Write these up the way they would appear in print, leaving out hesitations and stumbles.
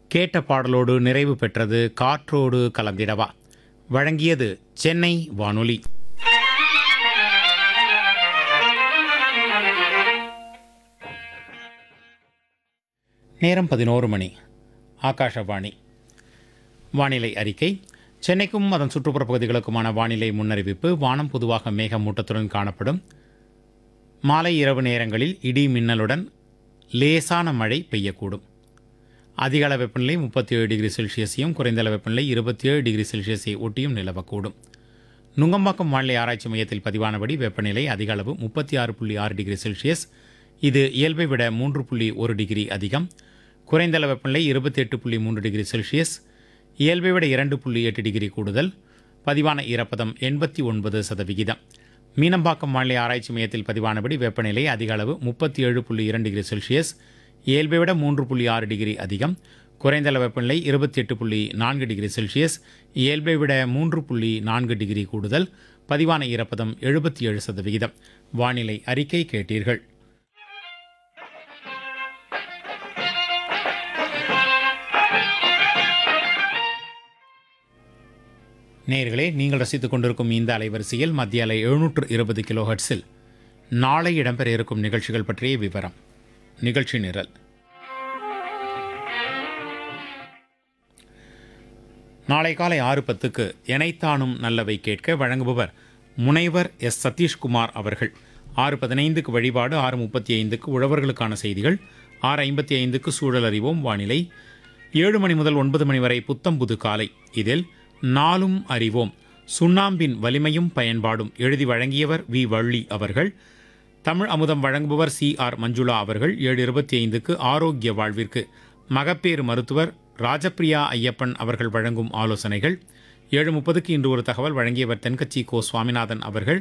கேட்ட பாடலோடு நிறைவு பெற்றது காற்றோடு கலந்திடவா. வழங்கியது சென்னை வானொலி. நேரம் 11 மணி. ஆகாஷவாணி. வானிலை அறிக்கை. சென்னைக்கும் அதன் சுற்றுப்புற பகுதிகளுக்குமான வானிலை முன்னறிவிப்பு. வானம் பொதுவாக மேகமூட்டத்துடன் காணப்படும். மாலை இரவு நேரங்களில் இடி மின்னலுடன் லேசான மழை பெய்யக்கூடும். அதிகள வெப்பநிலை 37 டிகிரி செல்சியஸையும் குறைந்தள வெப்பநிலை 27 டிகிரி செல்சியஸை ஒட்டியும் நிலவக்கூடும். நுங்கம்பாக்கம் வானிலை ஆராய்ச்சி மையத்தில் பதிவானபடி வெப்பநிலை அதிக அளவு 36.6 டிகிரி செல்சியஸ். இது இயல்பை விட 3.1 டிகிரி அதிகம். குறைந்தள வெப்பநிலை 28.3 டிகிரி செல்சியஸ். இயல்பை விட 2.8 டிகிரி கூடுதல். பதிவான ஈரப்பதம் 89%. மீனம்பாக்கம் வானிலை ஆராய்ச்சி மையத்தில் பதிவானபடி வெப்பநிலை அதிக அளவு 37.2 டிகிரி செல்சியஸ். இயல்பை விட 3.6 டிகிரி அதிகம். குறைந்தள வெப்பநிலை 28.4 டிகிரி செல்சியஸ். இயல்பை விட 3.4 டிகிரி கூடுதல். பதிவான ஈரப்பதம் 77%. வானிலை அறிக்கை கேட்டீர்கள். நேயர்களே, நீங்கள் ரசித்துக் கொண்டிருக்கும் இந்த அலைவரிசையில் மத்திய அலை 720 கிலோஹெர்ட்ஸில் நாளை இடம்பெற இருக்கும் நிகழ்ச்சிகள் பற்றிய விவரம். நிகழ்ச்சி நிரல். நாளை காலை 6:10 எனைத்தானும் நல்லவை கேட்க வழங்குபவர் முனைவர் எஸ். சதீஷ்குமார் அவர்கள். 6:15 வழிபாடு. 6:35 உழவர்களுக்கான செய்திகள். 6:55 சூழல் அறிவோம் வானிலை. 7 மணி முதல் 9 மணி வரை புத்தம்புது காலை. இதில் நாளும் அறிவோம், சுண்ணாம்பின் வலிமையும் பயன்பாடும் எழுதி வழங்கியவர் வி. வள்ளி அவர்கள். தமிழ் அமுதம் வழங்குபவர் சி. ஆர். மஞ்சுளா அவர்கள். 7:25 ஆரோக்கிய வாழ்விற்கு மகப்பேறு மருத்துவர் ராஜப்பிரியா ஐயப்பன் அவர்கள் வழங்கும் ஆலோசனைகள். 7:30 இன்று ஒரு தகவல் வழங்கியவர் தென்கட்சி கோ. சுவாமிநாதன் அவர்கள்.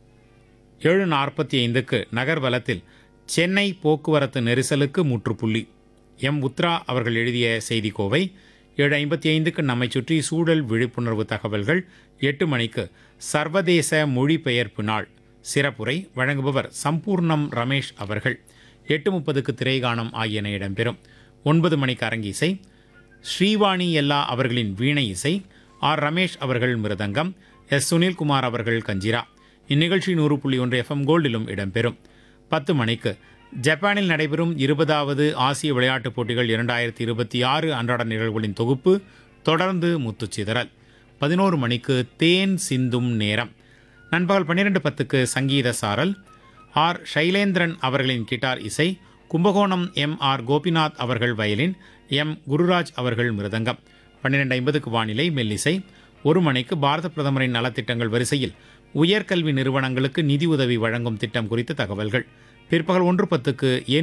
7:45 நகர்வலத்தில் சென்னை போக்குவரத்து நெரிசலுக்கு முற்றுப்புள்ளி எம். உத்ரா அவர்கள் எழுதிய செய்திக்கோவை. 7:55 நம்மை சுற்றி சூழல் விழிப்புணர்வு தகவல்கள். 8 மணிக்கு சர்வதேச மொழிபெயர்ப்பு நாள் சிறப்புரை வழங்குபவர் சம்பூர்ணம் ரமேஷ் அவர்கள். 8:30 திரைகானம் ஆகியன இடம்பெறும். 9 மணிக்கு அரங்கிசை. ஸ்ரீவாணி எல்லா அவர்களின் வீணை இசை. ஆர். ரமேஷ் அவர்கள் மிருதங்கம். எஸ். சுனில்குமார் அவர்கள் கஞ்சிரா. இந்நிகழ்ச்சி 100.1 FM கோல்டிலும் இடம்பெறும். 10 மணிக்கு ஜப்பானில் நடைபெறும் 20வது ஆசிய விளையாட்டுப் போட்டிகள் 2026 அன்றாட நிகழ்வுகளின் தொகுப்பு. தொடர்ந்து முத்துச்சிதறல். 11 மணிக்கு தேன் சிந்தும் நேரம். நண்பகல் 12:10 சங்கீத சாரல். ஆர். சைலேந்திரன் அவர்களின் கிட்டார் இசை. கும்பகோணம் எம். ஆர். கோபிநாத் அவர்கள் வயலின். எம். குருராஜ் அவர்கள் மிருதங்கம். 12:50 வானிலை மெல்லிசை. 1 மணிக்கு பாரத பிரதமரின் நலத்திட்டங்கள் வரிசையில் உயர்கல்வி நிறுவனங்களுக்கு நிதி உதவி வழங்கும் திட்டம் குறித்த தகவல்கள். பிற்பகல் 1:10